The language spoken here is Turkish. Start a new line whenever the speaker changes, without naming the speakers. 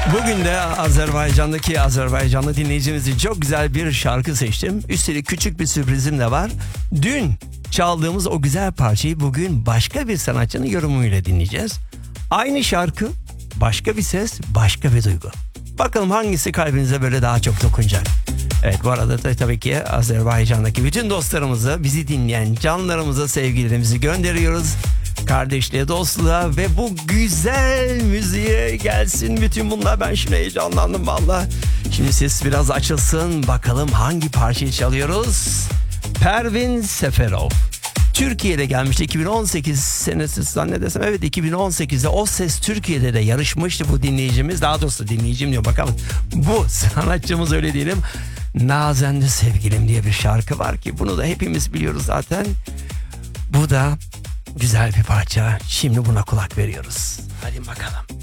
Bugün de Azerbaycan'daki Azerbaycanlı dinleyicimiz için çok güzel bir şarkı seçtim. Üstelik küçük bir sürprizim de var. Dün çaldığımız o güzel parçayı bugün başka bir sanatçının yorumuyla dinleyeceğiz. Aynı şarkı, başka bir ses, başka bir duygu. Bakalım hangisi kalbinize böyle daha çok dokunacak. Evet, bu arada da tabii ki Azerbaycan'daki bütün dostlarımıza, bizi dinleyen canlarımıza sevgilerimizi gönderiyoruz. Kardeşliğe, dostluğa ve bu güzel müziğe gelsin bütün bunlar. Ben şimdi heyecanlandım valla. Şimdi ses biraz açılsın, bakalım hangi parçayı çalıyoruz. Pervin Seferov. Türkiye'de gelmişti 2018 senesi zannedersem, evet 2018'de O Ses Türkiye'de de yarışmıştı bu dinleyicimiz. Daha doğrusu dinleyicim diyor, bakalım bu sanatçımız, öyle diyelim. Nazendi Sevgilim diye bir şarkı var ki bunu da hepimiz biliyoruz zaten. Bu da güzel bir parça. Şimdi buna kulak veriyoruz. Hadi bakalım.